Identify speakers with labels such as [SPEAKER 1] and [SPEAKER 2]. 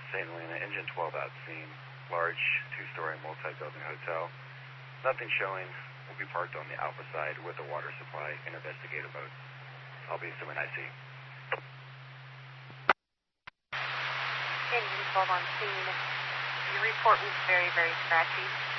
[SPEAKER 1] St. Helena, engine 12 out scene, large two-story multi-building hotel. Nothing showing. Will be parked on the Alpha side with a water supply and investigate a boat. I'll be assuming I see.
[SPEAKER 2] Engine 12 on scene. Your report was very, very scratchy.